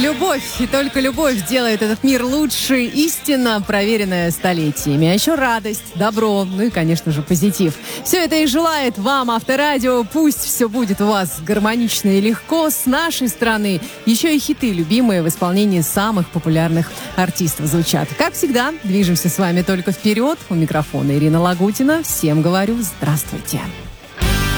Любовь, и только любовь делает этот мир лучше, истинно проверенная столетиями. А еще радость, добро, ну и, конечно же, позитив. Все это и желает вам Авторадио. Пусть все будет у вас гармонично и легко. С нашей стороны еще и хиты, любимые в исполнении самых популярных артистов, звучат. Как всегда, движемся с вами только вперед. У микрофона Ирина Лагутина. Всем говорю здравствуйте.